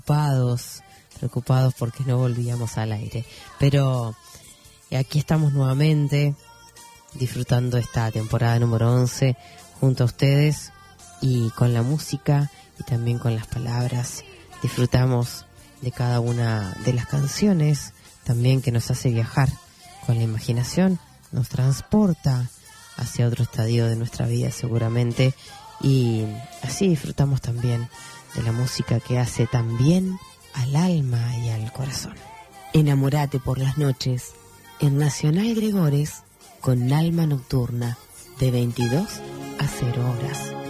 preocupados porque no volvíamos al aire. Pero aquí estamos nuevamente disfrutando esta temporada número 11 junto a ustedes y con la música y también con las palabras. Disfrutamos de cada una de las canciones también, que nos hace viajar con la imaginación, nos transporta hacia otro estadio de nuestra vida seguramente, y así disfrutamos también de la música que hace tan bien al alma y al corazón. Enamorate por las noches en Nacional Gregores con Alma Nocturna de 22 a 0 horas.